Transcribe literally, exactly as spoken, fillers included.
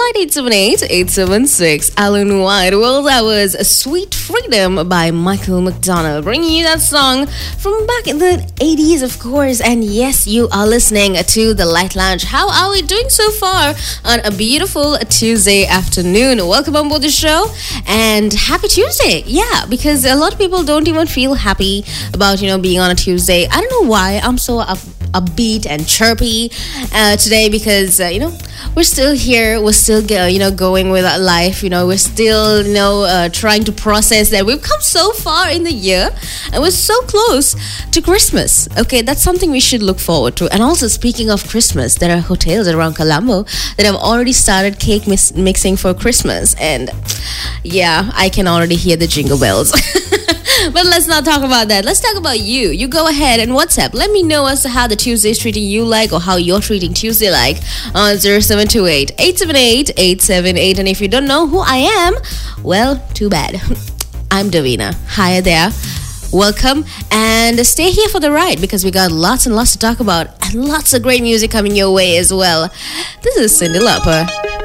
nine eight seven eight, eight seven six. Alan White. Well, that was Sweet Freedom by Michael McDonald, bringing you that song from back in the eighties, of course. And yes, you are listening to The Light Lounge. How are we doing so far on a beautiful Tuesday afternoon? Welcome on board the show and happy Tuesday. Yeah, because a lot of people don't even feel happy about, you know, being on a Tuesday. I don't know why I'm so up, upbeat and chirpy uh, today because, uh, you know, we're still here. We're still, uh, you know, going with our life. You know, we're still, you know, uh, trying to process that we've come so far in the year and we're so close to Christmas. Okay, that's something we should look forward to. And also, speaking of Christmas, there are hotels around Colombo that have already started cake mis- mixing for Christmas. And yeah, I can already hear the jingle bells. But let's not talk about that. Let's talk about you. You go ahead and WhatsApp. Let me know as to how the Tuesday is treating you like, or how you're treating Tuesday like, on zero seven two eight, eight seven eight, eight seven eight. And if you don't know who I am, well, too bad. I'm Davina. Hi there. Welcome and stay here for the ride because we got lots and lots to talk about and lots of great music coming your way as well. This is Cyndi Lauper.